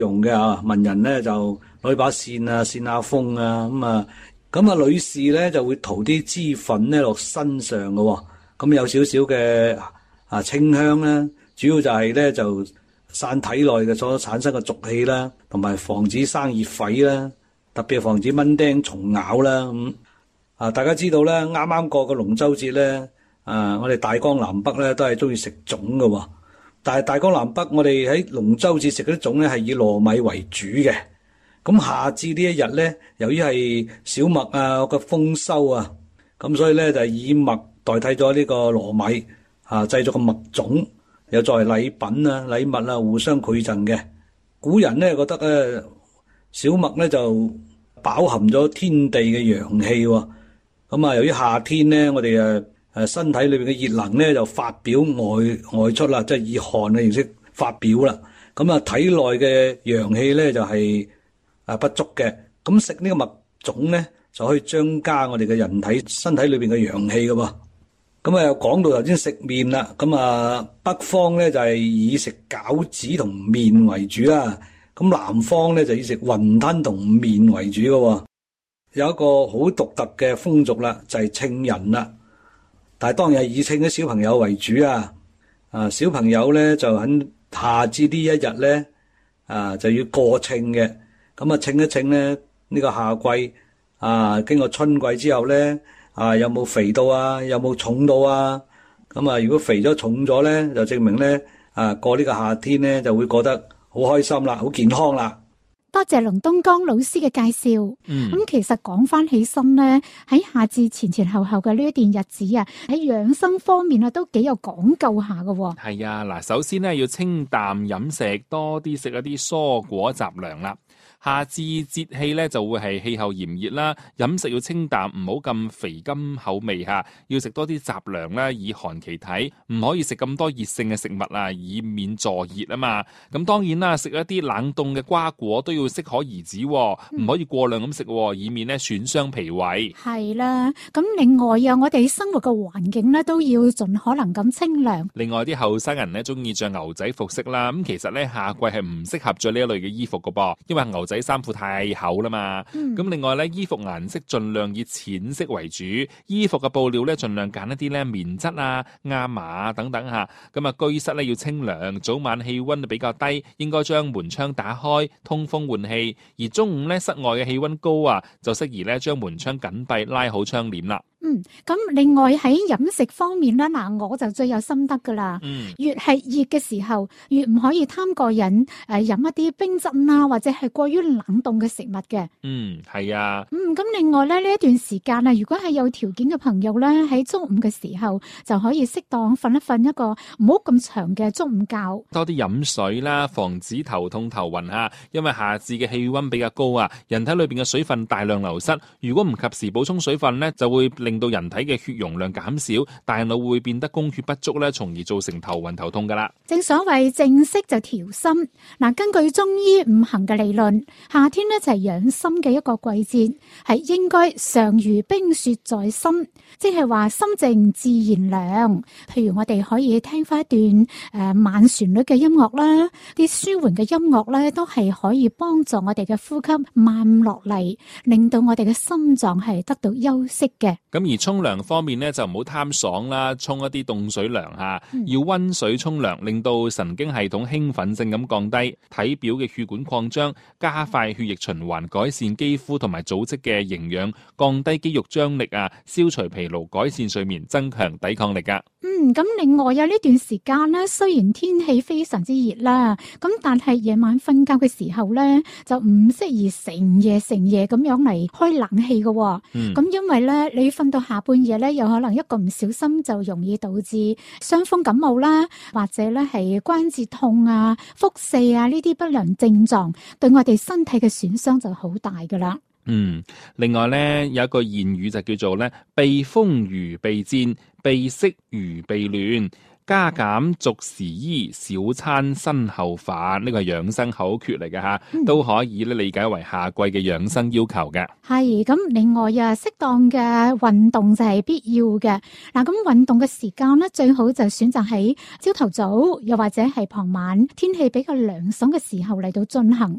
用嘅啊，文人咧就攞把扇啊扇下風啊，咁女士咧就會塗啲脂粉咧落身上嘅喎，咁有少少嘅清香啦，主要就係咧就散體內嘅所產生嘅濁氣啦，同埋防止生熱痱啦，特別係防止蚊叮蟲咬啦大家知道咧，啱啱過個龍舟節咧，我哋大江南北咧都係中意食粽嘅喎。但係大江南北，我哋喺龍舟節食嗰啲粽咧係以糯米為主嘅。咁夏至呢一日咧，由於係小麥個豐收啊，咁所以咧就以麥代替咗呢個糯米製作個麥粽，又作為禮品啊、禮物啊互相饋贈嘅。古人咧覺得咧，小麥咧就飽含咗天地嘅陽氣喎。咁由於夏天咧，我哋身體裏邊嘅熱能咧就發表外出啦，即係以汗嘅形式發表啦。咁體內嘅陽氣咧就係不足嘅。咁食呢個麥粽咧就可以增加我哋嘅人體身體裏邊嘅陽氣㗎喎。咁又講到頭先食麵啦。咁北方咧就係以食餃子同麵為主啦。咁南方咧就以食雲吞同麵為主㗎喎。有一個好獨特嘅風俗啦，就係稱人啦。但係當然係以稱啲小朋友為主啊！小朋友咧就喺夏至呢一日咧就要過稱嘅。咁稱一稱咧呢個夏季經過春季之後咧有冇肥到啊？有冇重到啊？咁如果肥咗重咗咧，就證明咧過呢個夏天咧就會過得好開心啦，好健康啦。 多謝龍東江老師嘅介紹。咁其實講翻起身咧，喺夏至前後嘅呢一段日子啊，喺養生方面都幾有講究下嘅。 係啊，嗱，首先咧要清淡飲食，多啲食一啲蔬果雜糧啦。夏至節氣咧就會係氣候炎熱啦，飲食要清淡，唔好咁肥甘口味嚇，要食多啲雜糧啦，以寒其體，唔可以食咁多熱性嘅食物啊，以免助熱啊嘛。咁當然啦，食一啲冷凍嘅瓜果都要適可而止，唔可以過量咁食，以免咧損傷脾胃。 係啦，咁另外我哋生活嘅環境咧都要盡可能咁清涼。 另外啲後生人咧中意着牛仔服飾啦，咁其實咧夏季係唔適合着呢一類嘅衣服㗎噃，因為牛仔衫褲太厚啦嘛。咁另外咧，衣服顏色盡量以淺色為主，衣服嘅布料咧盡量揀一啲咧棉質啊、亞麻等等吓。咁居室咧要清涼，早晚氣溫比較低，應該將門窗打開，通風換氣。而中午咧室外嘅氣溫高就適宜咧將門窗緊閉，拉好窗簾啦。 咁另外喺飲食方面咧，我就最有心得噶啦。越係熱嘅時候，越唔可以貪過癮，飲一啲冰鎮啊，或者係過於冷凍嘅食物嘅。 係啊。 咁另外咧呢一段時間如果係有條件嘅朋友咧，喺中午嘅時候就可以適當瞓一個唔好咁長嘅中午覺， 多啲飲水啦，防止頭痛頭暈吓。因為夏至嘅氣溫比較高人體裏邊嘅水分大量流失，如果唔及時補充水分咧，就會令到人體嘅血容量減少，大腦會變得供血不足咧，從而造成頭暈頭痛噶啦。 正所謂靜息就調心。根據中醫五行嘅理論，夏天咧就係養心嘅一個季節，係應該常如冰雪在心，即係話心靜自然涼。譬如我哋可以聽翻一段慢旋律嘅音樂啦，啲舒緩嘅音樂咧都係可以幫助我哋嘅呼吸慢落嚟，令到我哋嘅心臟係得到休息嘅。 咁而沖涼方面咧就唔好貪爽啦，沖一啲凍水涼要溫水沖涼，令到神經系統興奮性咁降低，體表嘅血管擴張，加快血液循環，改善肌膚同埋組織嘅營養，降低肌肉張力消除疲勞，改善睡眠，增強抵抗力噶。 咁另外呢段時間咧，雖然天氣非常之熱啦，咁但係夜晚瞓覺嘅時候咧，就唔適宜成夜咁樣嚟開冷氣嘅。咁因為咧，你瞓到下半夜咧，有可能一個唔小心就容易導致傷風感冒啦，或者咧係關節痛腹瀉呢啲不良症狀，對我哋身體嘅損傷就好大噶啦。 另外咧有一個諺語就叫做咧，避風如避戰，避色如避亂，加減逐時衣，少餐身後飯。呢個係養生口訣嚟嘅吓，都可以咧理解為夏季嘅養生要求嘅。係咁，另外適當嘅運動就係必要嘅。咁運動嘅時間咧，最好就選擇喺朝頭早，又或者係傍晚天氣比較涼爽嘅時候嚟到進行。